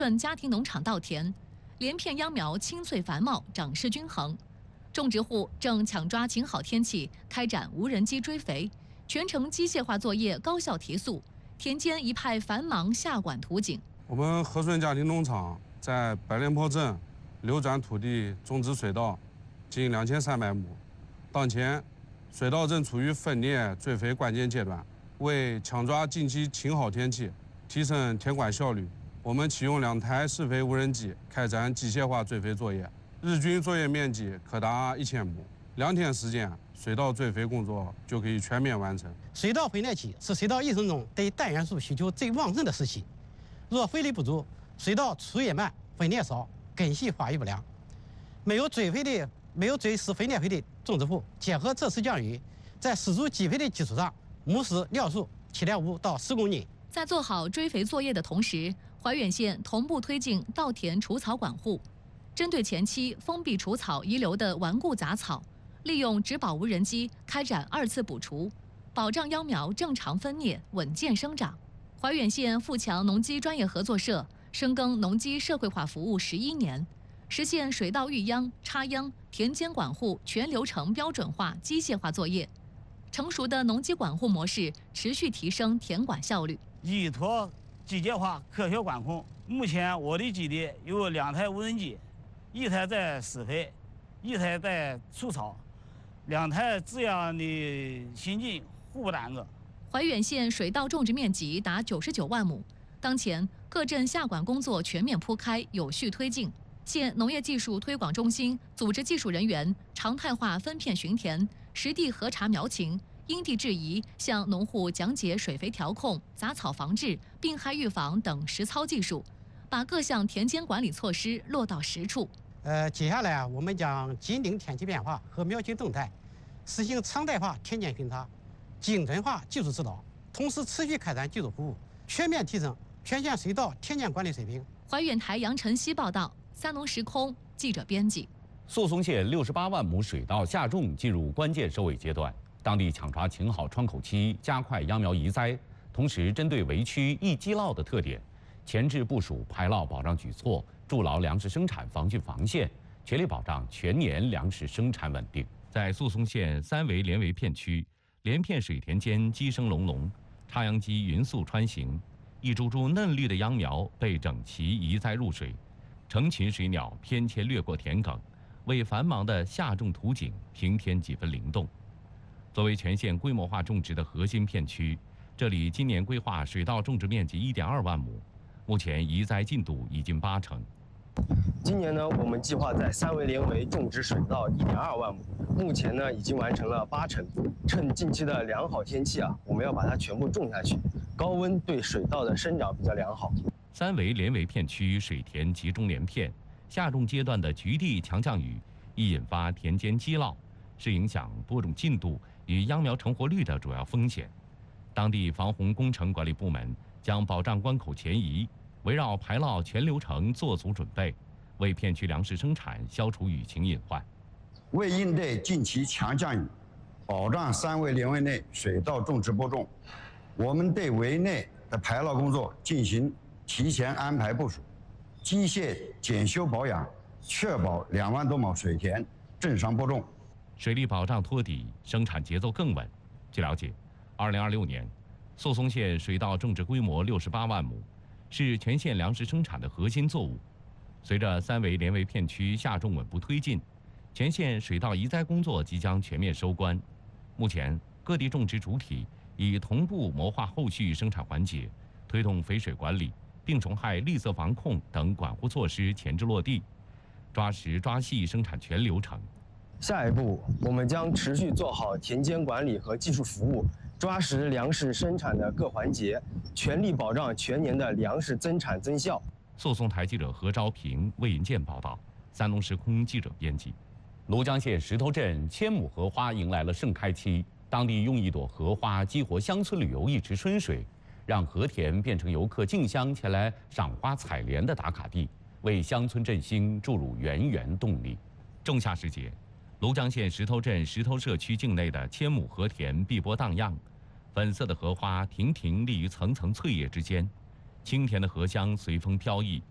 顺家庭农场稻田，连片秧苗青翠繁茂，长势均衡。种植户正抢抓晴好天气，开展无人机追肥，全程机械化作业高效提速，田间一派繁忙下管图景。 我们和顺家庭农场在白莲坡镇流转土地种植水稻近2300亩，当前水稻正处于分裂追肥关键阶段。为抢抓近期晴好天气，提升田管效率，我们启用2台施肥无人机开展机械化追肥作业，日均作业面积可达1000亩。2天时间，水稻追肥工作就可以全面完成。 水稻分裂期是水稻一生中对氮元素需求最旺盛的时期，若肥力不足，水稻出叶慢、分裂少、根系发育不良。没有追施分裂肥的种植户，结合这次降雨，在施足基肥的基础上，目视料数7.5到10公斤。 在做好追肥作业的同时，怀远县同步推进稻田除草管护，针对前期封闭除草遗留的顽固杂草，利用植保无人机开展2次补除，保障秧苗正常分蘖、稳健生长。怀远县富强农机专业合作社深耕农机社会化服务11年，实现水稻育秧、插秧、田间管护全流程标准化、机械化作业。成熟的农机管护模式持续提升田管效率， 依托机械化、科学管控。目前我的基地有2台无人机，1台在施肥，1台在除草，2台这样的行进互不耽搁。 怀远县水稻种植面积达99万亩，当前各镇下管工作全面铺开，有序推进。县农业技术推广中心组织技术人员常态化分片巡田，实地核查苗情，因地制宜向农户讲解水肥调控、杂草防治、病害预防等实操技术，把各项田间管理措施落到实处。 接下来我们将紧盯天气变化和苗情动态，实行常态化田间巡查、精准化技术指导，同时持续开展技术服务，全面提升全县水稻田间管理水平。 怀远台杨晨曦报道，三农时空记者编辑。 宿松县68万亩水稻下种进入关键收尾阶段，当地抢抓晴好窗口期，加快秧苗移栽，同时针对围区易积涝的特点，前置部署排涝保障举措，筑牢粮食生产防汛防线，全力保障全年粮食生产稳定。在宿松县3围连围片区，连片水田间鸡声隆隆，插秧机匀速穿行，一株株嫩绿的秧苗被整齐移栽入水，成群水鸟翩跹掠过田埂，为繁忙的下种图景平添几分灵动。作为全县规模化种植的核心片区，这里今年规划水稻种植面积1.2万亩，目前移栽进度已近80%。 今年呢，我们计划在3围连围种植水稻1.2万亩，目前呢已经完成了80%。趁近期的良好天气我们要把它全部种下去。高温对水稻的生长比较良好。 3围连围片区水田集中连片，下种阶段的局地强降雨易引发田间积涝，是影响播种进度与秧苗成活率的主要风险。当地防洪工程管理部门将保障关口前移，围绕排涝全流程做足准备，为片区粮食生产消除雨情隐患。 为应对近期强降雨，保障3围连围内水稻种植播种，我们对围内的排涝工作进行提前安排部署，机械检修保养，确保2万多亩水田正常播种。 水利保障托底，生产节奏更稳。据了解，2026年，宿松县水稻种植规模68万亩，是全县粮食生产的核心作物。随着3围连围片区下种稳步推进，全县水稻移栽工作即将全面收官。目前，各地种植主体已同步谋划后续生产环节，推动肥水管理、病虫害绿色防控等管护措施前置落地，抓实抓细生产全流程。 下一步，我们将持续做好田间管理和技术服务，抓实粮食生产的各环节，全力保障全年的粮食增产增效。 宿松台记者何昭平、魏银健报道，三农时空记者编辑。庐江县石头镇1000亩荷花迎来了盛开期，当地用1朵荷花激活乡村旅游一池春水，让和田变成游客竞相前来赏花采莲的打卡地，为乡村振兴注入源源动力。仲夏时节，庐江县石头镇石头社区境内的1000亩荷田碧波荡漾，粉色的荷花亭亭立于层层翠叶之间，清甜的荷香随风飘逸，